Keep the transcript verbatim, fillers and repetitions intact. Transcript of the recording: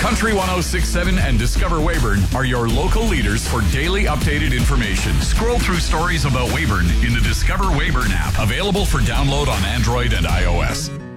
Country one oh six point seven and Discover Weyburn are your local leaders for daily updated information. Scroll through stories about Weyburn in the Discover Weyburn app, available for download on Android and iOS.